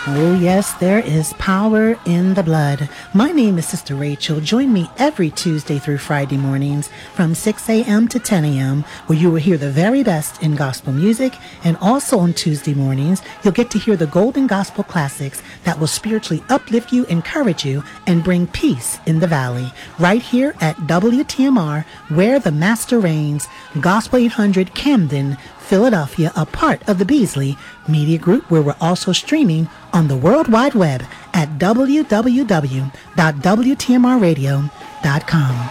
Oh, yes, there is power in the blood. My name is Sister Rachel. Join me every Tuesday through Friday mornings from 6 a.m. to 10 a.m., where you will hear the very best in gospel music. And also on Tuesday mornings, you'll get to hear the golden gospel classics that will spiritually uplift you, encourage you, and bring peace in the valley. Right here at WTMR, where the Master reigns, Gospel 800 Camden, Philadelphia, a part of the Beasley Media Group, where we're also streaming on the World Wide Web at www.wtmrradio.com.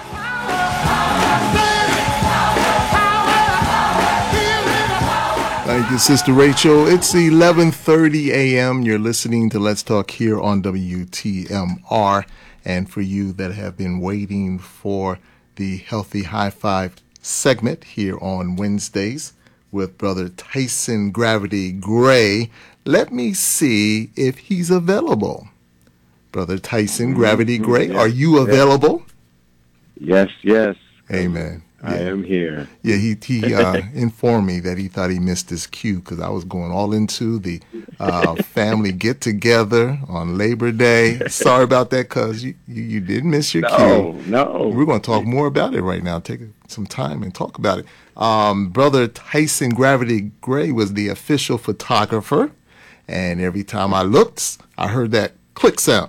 Thank you, Sister Rachel. It's 11:30 a.m. You're listening to Let's Talk here on WTMR. And for you that have been waiting for the Healthy High Five segment here on Wednesdays with Brother Tyson Gravity Gray, let me see if he's available. Brother Tyson Gravity Gray, are you available? Yes. Amen. I am here. Yeah, he informed me that he thought he missed his cue because I was going all into the family get-together on Labor Day. Sorry about that, cuz you did miss your cue. No. We're going to talk more about it right now. Take some time and talk about it. Brother Tyson Gravity Gray was the official photographer, and every time I looked, I heard that click sound.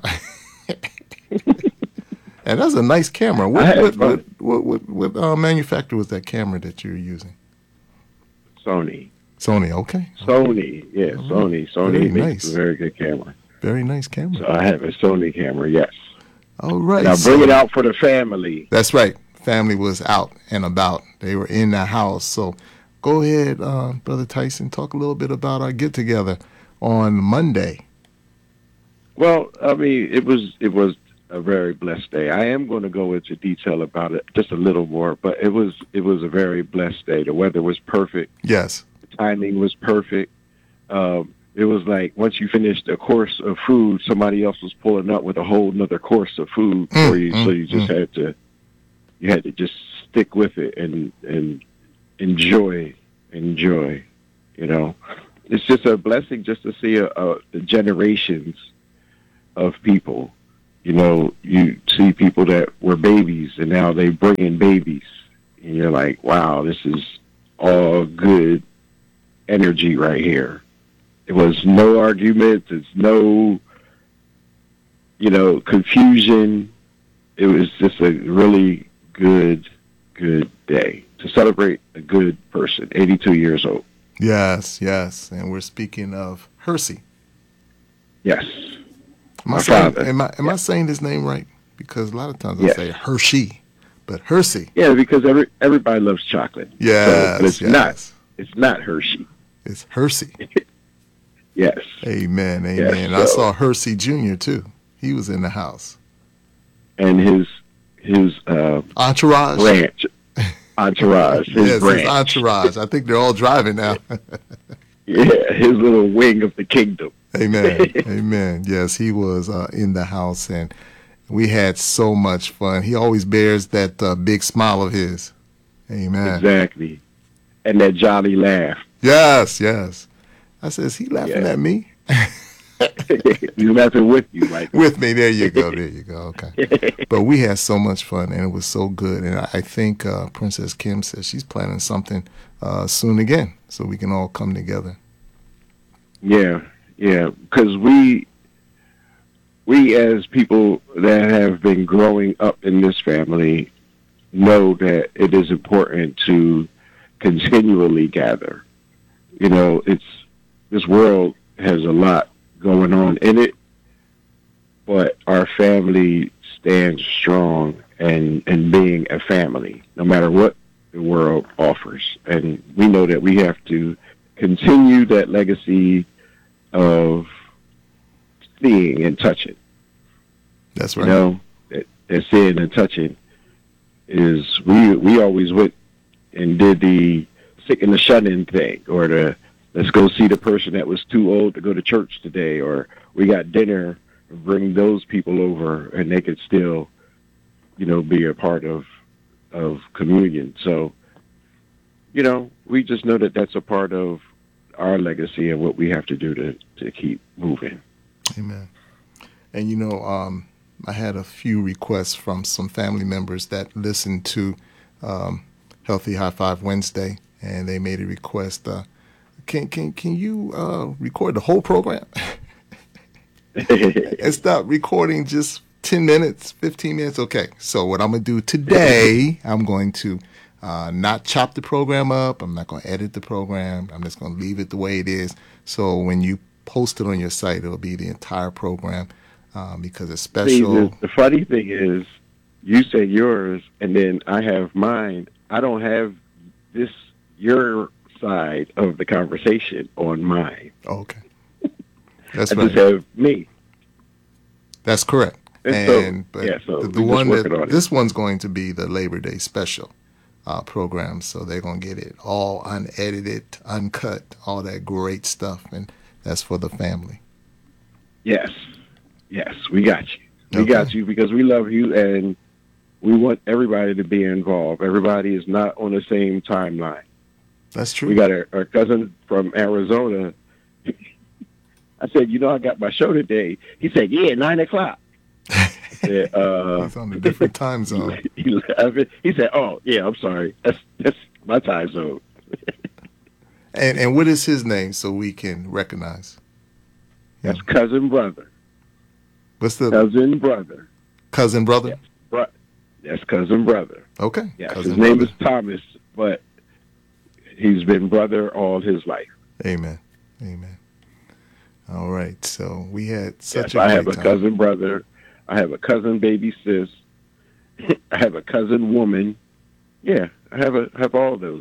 And that's a nice camera. What manufacturer was that camera that you're using? Sony, okay. Sony. Sony Very makes nice. a very good camera. Very nice camera. So I have a Sony camera, yes. All right. Now bring it out for the family. That's right. Family was out and about. They were in the house. So go ahead, Brother Tyson, talk a little bit about our get-together on Monday. Well, I mean, it was a very blessed day. I am going to go into detail about it just a little more, but it was a very blessed day. The weather was perfect. Yes. The timing was perfect. It was like once you finished a course of food, somebody else was pulling up with a whole nother course of food for you. So you just had to just stick with it and enjoy. You know, it's just a blessing just to see the generations of people. You know, you see people that were babies and now they bring in babies. And you're like, wow, this is all good energy right here. There was no arguments. There's no, confusion. It was just a really good day to celebrate a good person, 82 years old. Yes. And we're speaking of Hersey. Yes. Am I saying his name right? Because a lot of times I say Hershey, but Hersey. Yeah, because everybody loves chocolate. Yes, but it's not Hershey. It's Hersey. Yes. Amen. Yes, I saw Hersey Jr. too. He was in the house. And his entourage. Branch. Entourage. His branch. His entourage. I think they're all driving now. Yeah, his little wing of the kingdom. Amen. Yes, he was in the house, and we had so much fun. He always bears that big smile of his. Amen. Exactly. And that jolly laugh. Yes. I said, is he laughing at me? He's laughing with you, Mike. With me. There you go. Okay. But we had so much fun, and it was so good. And I think Princess Kim says she's planning something soon again, so we can all come together. Yeah, because we as people that have been growing up in this family know that it is important to continually gather. You know, this world has a lot going on in it, but our family stands strong and being a family, no matter what the world offers. And we know that we have to continue that legacy of seeing and touching. That's right. You know, that seeing and touching is, we always went and did the sick and the shut-in thing, or the let's go see the person that was too old to go to church today, or we got dinner, bring those people over and they could still, be a part of communion. So, we just know that that's a part of our legacy and what we have to do to keep moving. Amen. And I had a few requests from some family members that listened to Healthy High Five Wednesday, and they made a request. Can you record the whole program and stop recording just 10 minutes, 15 minutes? Okay. So what I'm going to do today, I'm going to not chop the program up. I'm not going to edit the program. I'm just going to leave it the way it is. So when you post it on your site, it'll be the entire program because it's special. See, the funny thing is, you say yours, and then I have mine. I don't have your side of the conversation on mine. Okay. That's I right. just have me. That's correct. So the one this one's going to be the Labor Day special program, so they're going to get it all unedited, uncut, all that great stuff, and that's for the family. Yes, we got you. We got you because we love you, and we want everybody to be involved. Everybody is not on the same timeline. That's true. We got our cousin from Arizona. I said, I got my show today. He said, 9 o'clock. Said, he's on a different time zone. He said, "Oh, yeah, I'm sorry. That's my time zone." And what is his name so we can recognize? That's cousin brother. What's the cousin brother? Cousin brother? Yes, that's cousin brother. Okay. Yes, cousin his name brother. is Thomas, but he's been brother all his life. Amen. Amen. All right. So we had such a I great have a time. cousin brother. I have a cousin baby sis. I have a cousin woman. Yeah, I have all those.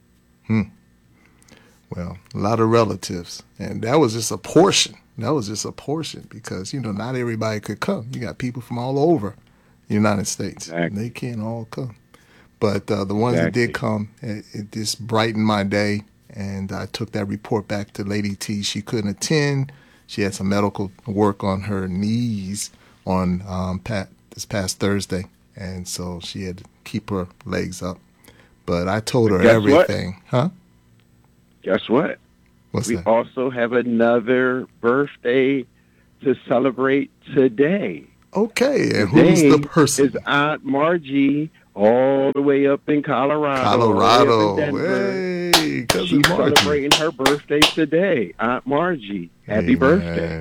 Well, a lot of relatives, and that was just a portion. Because not everybody could come. You got people from all over the United States. Exactly. And they can't all come. But the ones that did come, it just brightened my day. And I took that report back to Lady T. She couldn't attend. She had some medical work on her knees on this past Thursday. And so she had to keep her legs up. But I told her everything. What? Huh? Guess what? What's we that? also have another birthday to celebrate today. Okay, and who's the person? Is Aunt Margie, all the way up in Colorado. Hey, cousin She's Margie. celebrating her birthday today. Aunt Margie, happy birthday.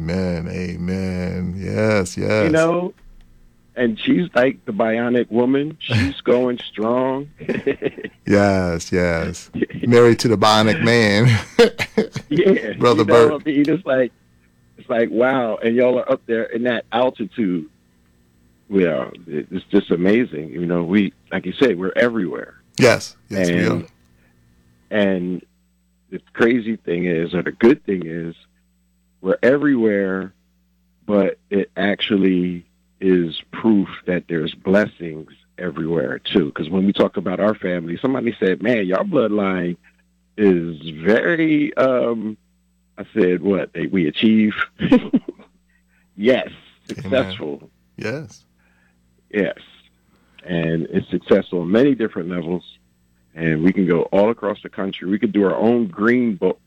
Amen. Yes. And she's like the bionic woman. She's going strong. Yes. Married to the bionic man. Yeah. Brother Bert. I mean, it's like, wow. And y'all are up there in that altitude. Well, it's just amazing. We, like you said, we're everywhere. Yes, we are. And the crazy thing is, or the good thing is, we're everywhere, but it actually is proof that there's blessings everywhere too. Because when we talk about our family, somebody said, "Man, your bloodline is very." I said, "What we achieve?" Yes, successful. Amen. Yes, and it's successful on many different levels. And we can go all across the country. We could do our own green book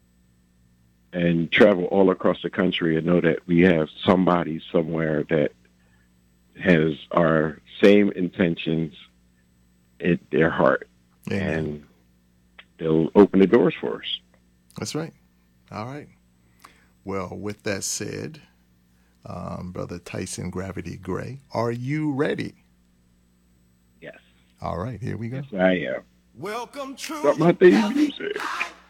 and travel all across the country and know that we have somebody somewhere that has our same intentions in their heart. Amen. And they'll open the doors for us. That's right. All right. Well, with that said, Brother Tyson Gravity Gray, are you ready? Yes. All right, here we go. Yes, I am. Welcome to Start my theme music.